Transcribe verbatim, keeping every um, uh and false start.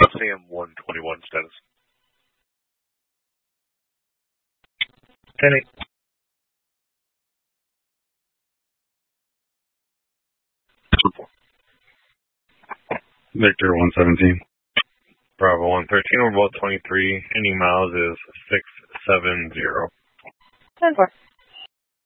Sam one twenty-one status. ten eight. Victor one seventeen. Bravo one thirteen, we're both twenty-three. Ending miles is six seven zero. ten four.